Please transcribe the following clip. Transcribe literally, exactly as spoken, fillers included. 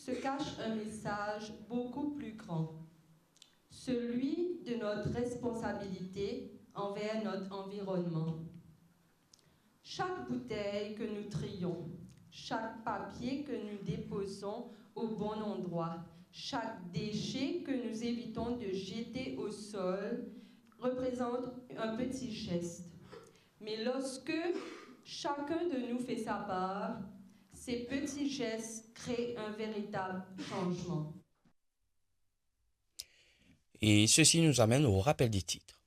se cache un message beaucoup plus grand, celui de notre responsabilité envers notre environnement. Chaque bouteille que nous trions, chaque papier que nous déposons au bon endroit, chaque déchet que nous évitons de jeter au sol représente un petit geste. Mais lorsque chacun de nous fait sa part, ces petits gestes créent un véritable changement. Et ceci nous amène au rappel des titres.